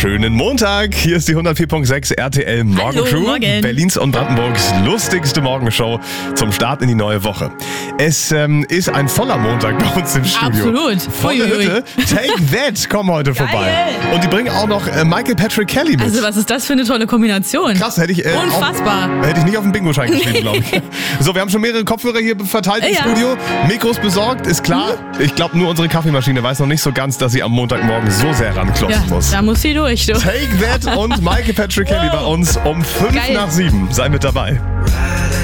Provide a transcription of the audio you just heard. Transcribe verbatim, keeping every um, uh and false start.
Schönen Montag. Hier ist die hundertvier Komma sechs R T L Morgencrew. Hallo, morgen. Berlins und Brandenburgs lustigste Morgenshow zum Start in die neue Woche. Es ähm, ist ein voller Montag bei uns im Studio. Absolut. Volle Uiuiui. Hütte. Take That kommen heute vorbei. Und die bringen auch noch äh, Michael Patrick Kelly mit. Also was ist das für eine tolle Kombination? Krass, hätte ich, äh, Unfassbar. Auch, hätte ich nicht auf den Bingo-Schein geschrieben, glaube ich. So, wir haben schon mehrere Kopfhörer hier verteilt im Ja. Studio. Mikros besorgt, ist klar. Ich glaube, nur unsere Kaffeemaschine weiß noch nicht so ganz, dass sie am Montagmorgen so sehr ranklotzen Ja, muss. da muss sie durch, du. Take That und Michael Patrick Kelly bei uns um fünf Geil. nach sieben. Sei mit dabei.